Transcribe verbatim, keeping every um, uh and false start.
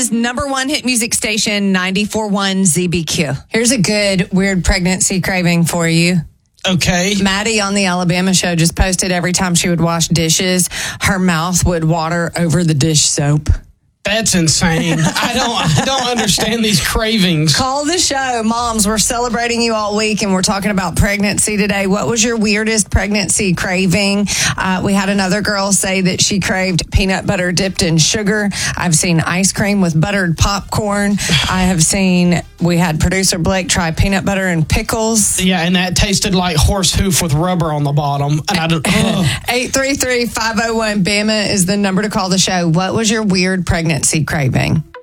Alabama's number one hit music station, ninety-four point one Z B Q. Here's a good weird pregnancy craving for you. Okay. Maddie on the Alabama show just posted every time she would wash dishes, her mouth would water over the dish soap. That's insane. I don't I don't understand these cravings. Call the show. Moms, we're celebrating you all week, and we're talking about pregnancy today. What was your weirdest pregnancy craving? Uh, we had another girl say that she craved peanut butter dipped in sugar. I've seen ice cream with buttered popcorn. I have seen, we had producer Blake try peanut butter and pickles. Yeah, and that tasted like horse hoof with rubber on the bottom. And I don't, eight three three, five oh one, B A M A is the number to call the show. What was your weird pregnancy craving?